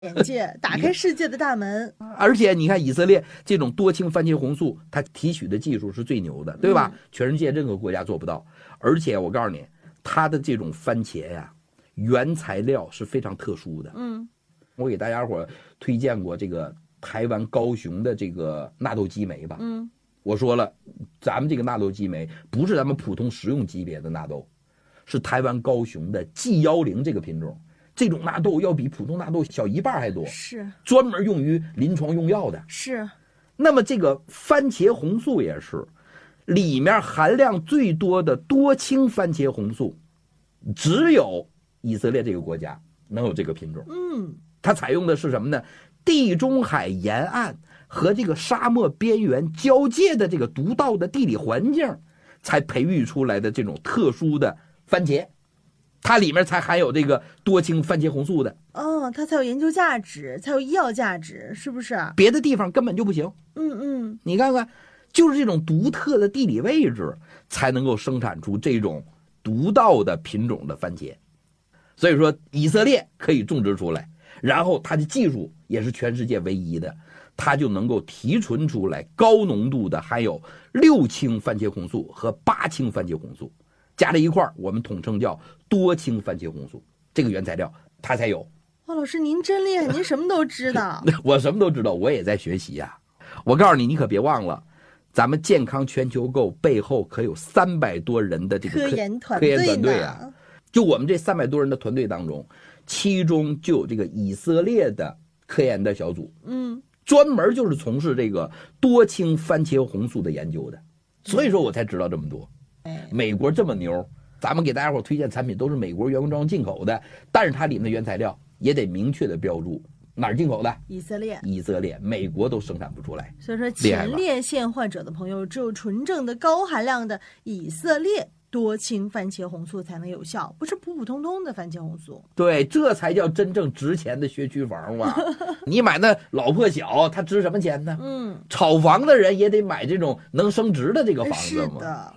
眼界，打开世界的大门。 而且你看以色列这种多氢番茄红素，它提取的技术是最牛的，对吧？全世界任何国家做不到。而且我告诉你，它的这种番茄呀，原材料是非常特殊的。我给大家伙推荐过这个台湾高雄的这个纳豆激酶吧。我说了，咱们这个纳豆激酶不是咱们普通食用级别的纳豆，是台湾高雄的 G10这个品种。这种纳豆要比普通纳豆小1半还多， 是专门用于临床用药的。 是， 那么这个番茄红素也是，里面含量最多的多氢番茄红素，只有以色列这个国家能有这个品种。它采用的是什么呢？地中海沿岸和这个沙漠边缘交界的这个独到的地理环境，才培育出来的这种特殊的番茄。它里面才含有这个多氢番茄红素的， 它才有研究价值，才有医药价值，是不是？ 别的地方根本就不行。你看看，就是这种独特的地理位置，才能够生产出这种独到的品种的番茄。所以说，以色列可以种植出来，然后它的技术也是全世界唯一的，它就能够提纯出来高浓度的含有6氢番茄红素和8氢番茄红素。加在一块儿，我们统称叫多氢番茄红素，这个原材料它才有。 哇，老师您真厉害，您什么都知道。 我什么都知道，我也在学习呀。我告诉你，你可别忘了，咱们健康全球购背后可有300多人的这个科研团队啊。就我们这300多人的团队当中，其中就有这个以色列的科研的小组，专门就是从事这个多氢番茄红素的研究的。所以说我才知道这么多。美国这么牛，咱们给大家伙推荐产品都是美国原装进口的，但是它里面的原材料也得明确的标注哪儿进口的。 以色列， 美国都生产不出来。 所以说前列腺患者的朋友，只有纯正的高含量的以色列多氢番茄红素才能有效，不是普普通通的番茄红素。 对，这才叫真正值钱的学区房嘛。你买那老破小，它值什么钱呢？炒房的人也得买这种能升值的这个房子嘛。 是的。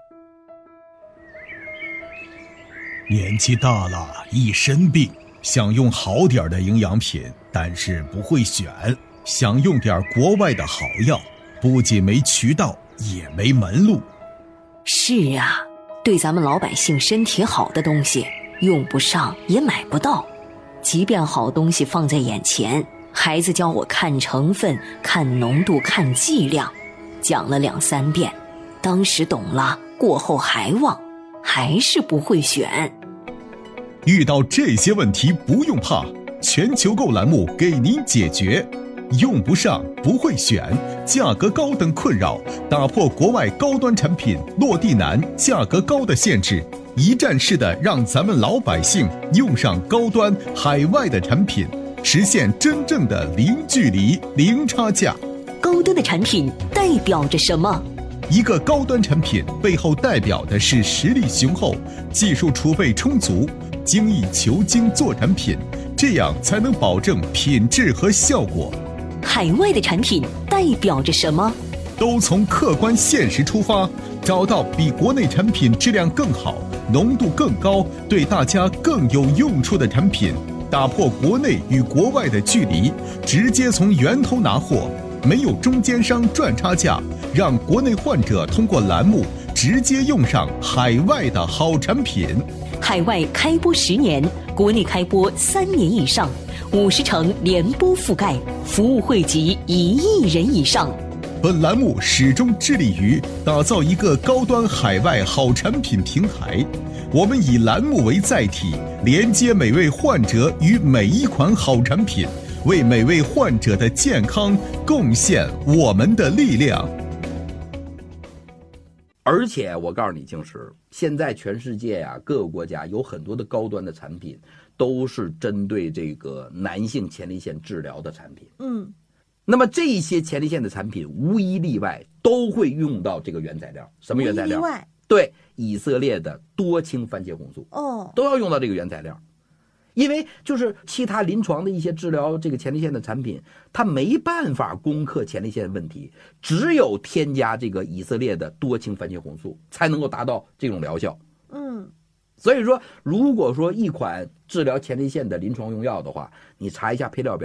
年纪大了，一身病，想用好点的营养品，但是不会选，想用点国外的好药，不仅没渠道，也没门路。 是啊，对咱们老百姓身体好的东西，用不上也买不到。即便好东西放在眼前，孩子教我看成分、看浓度、看剂量，讲了2、3遍，当时懂了，过后还忘，还是不会选。 遇到这些问题不用怕，全球购栏目给您解决。用不上，不会选，价格高等困扰，打破国外高端产品落地难、价格高的限制，一站式的让咱们老百姓用上高端海外的产品，实现真正的零距离、零差价。 高端的产品代表着什么？ 一个高端产品背后代表的是实力雄厚、技术储备充足、精益求精做产品，这样才能保证品质和效果。 海外的产品代表着什么？ 都从客观现实出发，找到比国内产品质量更好、浓度更高、对大家更有用处的产品，打破国内与国外的距离，直接从源头拿货，没有中间商赚差价，让国内患者通过栏目直接用上海外的好产品。 海外开播10年，国内开播3年以上，50城联播覆盖，服务惠及1亿人以上。 本栏目始终致力于打造一个高端海外好产品平台，我们以栏目为载体，连接每位患者与每一款好产品，为每位患者的健康贡献我们的力量。 而且我告诉你，静石，现在全世界呀，各个国家有很多的高端的产品，都是针对这个男性前列腺治疗的产品。那么这些前列腺的产品无一例外都会用到这个原材料，什么原材料？ 无一例外。 对，以色列的多氢番茄红素。都要用到这个原材料。因为就是其他临床的一些治疗这个前列腺的产品，它没办法攻克前列腺问题，只有添加这个以色列的多氢番茄红素才能够达到这种疗效。 所以说，如果说一款治疗前列腺的临床用药的话，你查一下配料表。